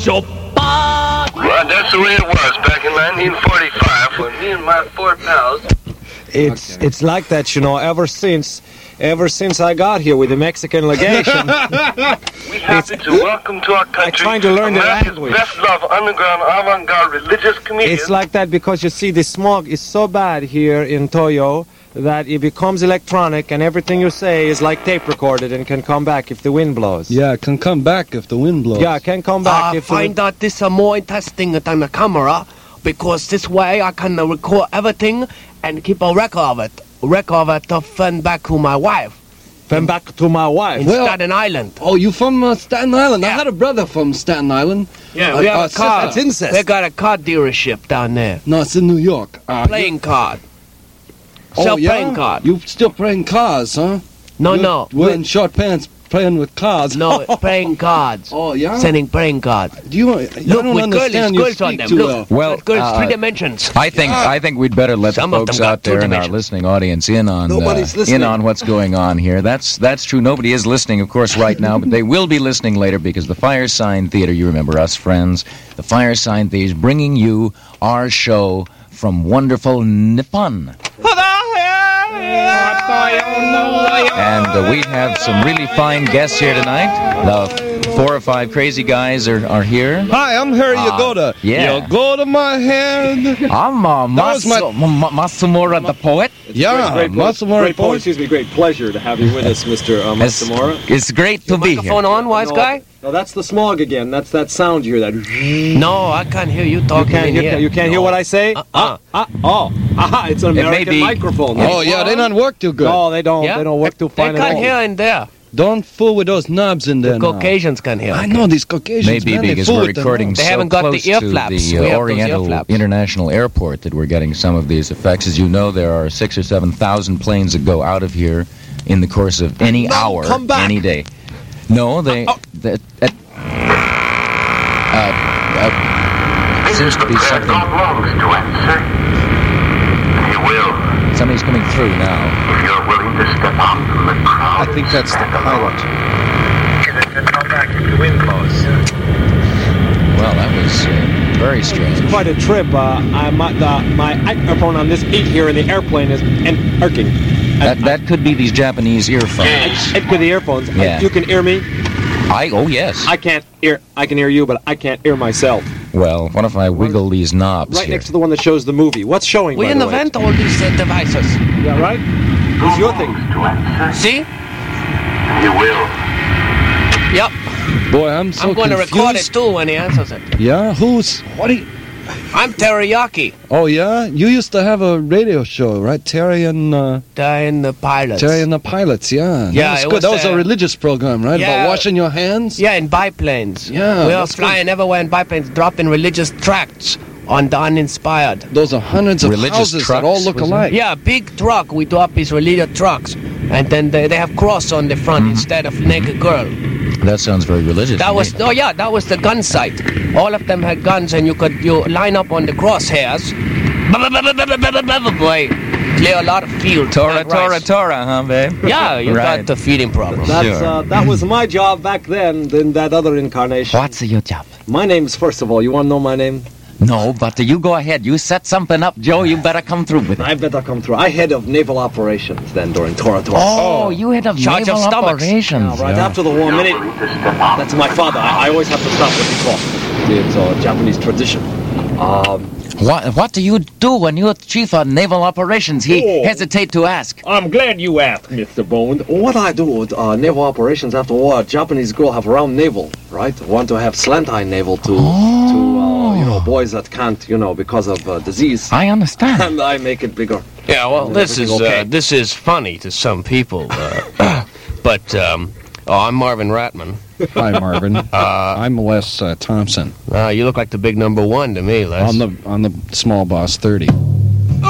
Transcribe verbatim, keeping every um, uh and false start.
so bad. Well, that's the way it was back in nineteen forty-five when me and my four pals... It's okay. It's like that, you know, ever since ever since I got here with the Mexican legation. We happy to welcome to our country I'm trying to learn America's the language. best love underground avant-garde religious comedians. It's like that because, you see, the smog is so bad here in Toyo that it becomes electronic and everything you say is like tape recorded and can come back if the wind blows. Yeah, it can come back if the wind blows. Yeah, it can come back I if find the... that this is more interesting than the camera because this way I can uh, record everything and keep a record of it. A record of it to send back to my wife. Send back to my wife? In Well, Staten Island. Oh, you from uh, Staten Island? Yeah. I had a brother from Staten Island. Yeah, Uh, we have uh, a car. sister. That's incest. We got a car dealership down there. No, it's in New York. Uh, Playing card. oh, Sell yeah? playing card. You still playing cars, huh? No, You're no. Wearing short pants, playing with cars. No, playing cards. Oh, yeah? Sending playing cards. Do you, I Look, don't with understand girls, you girls on speak them. too Look, well. Well, with girls, uh, three dimensions. I think I think we'd better let Some the of them folks got out two there in our dimensions. listening audience in on Nobody's uh, listening. in on what's going on here. That's that's true. Nobody is listening, of course, right now, but they will be listening later because the Firesign Theater, you remember us friends, the Firesign Theater is bringing you our show from wonderful Nippon. And uh, we have some really fine guests here tonight. The four or five crazy guys are, are here. Hi, I'm Harry Uh, Yagoda. yeah. Yagoda my head. I'm uh, That was my- Masu- Ma- Masumura the poet. Yeah, Great, great, Matsumori great, Point. excuse me, great pleasure to have you with us, Mister Uh, It's, Matsumoto. it's great to be here. Microphone on, wise no, guy? No, that's the smog again. That's that sound you hear. That you No, I can't hear you talking can't in hear. here. You can't hear No. what I say. Uh-uh. Ah, ah, oh, aha! It's an may American be- microphone. Oh, yeah, they don't work too good. No, they don't. Yeah? They don't work too They fine at can't all. hear in there. Don't fool with those knobs in there The now. Caucasians can hear. I know these Caucasians, Maybe man, they because fool we're with them recording knobs. They so haven't got the close ear to flaps. the We uh, have those ear Oriental flaps. International Airport that we're getting some of these effects. As you know, there are six or seven thousand planes that go out of here in the course of any No, hour, come back. any day. No, they. Oh, oh. That, that, uh, uh, seems to be something. to answer. He will, Somebody's coming through now. if you're willing to step out from the crowd. I think that's the pilot. Come back if the wind blows. Well, that was uh, very strange. Quite a trip. Uh, I, my, the, my microphone on this beat here in the airplane is and irking. That that could be these Japanese earphones. It with the earphones. Yeah. You can hear me. I oh yes. I can't hear. I can hear you, but I can't hear myself. Well, what if I wiggle these knobs Right here? next to the one that shows the movie. What's showing? We by the way? invent all these uh, devices. Yeah, right. It's your thing. To answer. See? He will. Yep. Boy, I'm so I'm going confused. to record it too when he answers it. Yeah, who's... What are you... I'm teriyaki. Oh, yeah? You used to have a radio show, right? Terry and... Uh, Dying the pilots. Terry and the Pilots, yeah. Yeah, that was it good. was, that was uh, a religious program, right? yeah. About washing your hands? Yeah, in biplanes. Yeah, We were that's flying everywhere in biplanes, dropping religious tracts on the uninspired. Those are hundreds of Religious houses that trucks, all look was it? alike. Yeah, big truck. We drop these religious trucks. And then they, they have cross on the front Mm-hmm. instead of naked girl. That sounds very religious. That to was me. oh yeah, that was the gun site. All of them had guns, and you could you line up on the crosshairs. Boy, clear a lot of field. Torah, plant Torah, rice. Torah, huh, babe? Yeah, you Right. got the feeding problem. That's Sure. uh, that was my job back then. In that other incarnation. What's your job? My name's first of all. You want to know my name? No, but you go ahead. You set something up, Joe. You better come through with it. I better come through. I head of naval operations then during Tora Tora. Oh, you had a Charge of naval stomachs. operations. Now, right yeah. after the war, minute. Willing to step out. That's my father. I, I always have to stop what he calls. It's a Japanese tradition. Um, What What do you do when you're chief of naval operations? He Oh. hesitate to ask. I'm glad you asked, Mister Bone. What I do with uh, naval operations after war, Japanese girl have round navel, right? Want to have slant-eye navel to, to uh, you know, boys that can't, you know, because of uh, disease. I understand. And I make it bigger. Yeah, well, this is Everything okay? uh, this is funny to some people, uh, but um, oh, I'm Marvin Ratman. Hi, Marvin. uh, I'm Les uh, Thompson. Uh, you look like the big number one to me, Les. On the on the Small Boss thirty.